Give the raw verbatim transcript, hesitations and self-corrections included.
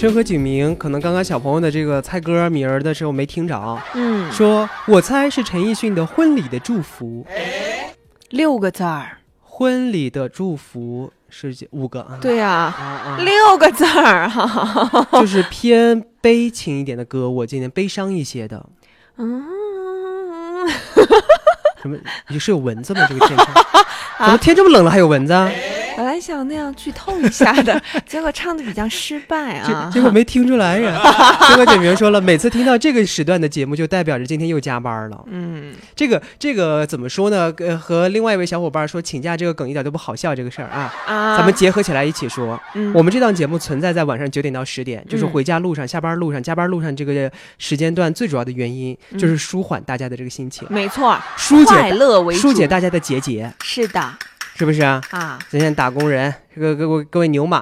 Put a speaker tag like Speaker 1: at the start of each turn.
Speaker 1: 申和景明可能刚刚小朋友的这个猜歌名儿的时候没听着，
Speaker 2: 嗯，
Speaker 1: 说我猜是陈奕迅的《婚礼的祝福》，
Speaker 2: 六个字儿。
Speaker 1: 婚礼的祝福是五个啊？
Speaker 2: 对呀、
Speaker 1: 啊啊，
Speaker 2: 六个字儿，哈哈哈，
Speaker 1: 就是偏悲情一点的歌，我今天悲伤一些的。
Speaker 2: 嗯，
Speaker 1: 什么？你是有蚊子吗？这个天气，怎么天这么冷了还有蚊子啊？
Speaker 2: 本来想那样剧透一下的，结果唱的比较失败啊，
Speaker 1: 结果没听出来呀。申和景明说了，每次听到这个时段的节目，就代表着今天又加班了。
Speaker 2: 嗯，
Speaker 1: 这个这个怎么说呢？呃，和另外一位小伙伴说请假这个梗一点都不好笑，这个事儿啊，
Speaker 2: 啊，
Speaker 1: 咱们结合起来一起说。
Speaker 2: 嗯，
Speaker 1: 我们这档节目存在在晚上九点到十点，就是回家路上、下班路上、加班路上这个时间段，最主要的原因就是舒缓大家的这个心情，
Speaker 2: 没错，
Speaker 1: 疏解
Speaker 2: 快乐为主，
Speaker 1: 疏解大家的结节，
Speaker 2: 是的
Speaker 1: 是不是啊？
Speaker 2: 啊，
Speaker 1: 咱现在打工人，这个各位各位牛马。